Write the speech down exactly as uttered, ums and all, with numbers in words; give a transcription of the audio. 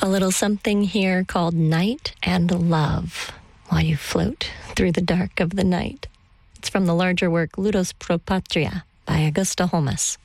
A little something here called Night and Love while you float through the dark of the night. It's from the larger work Ludus Pro Patria by Augusta Holmes.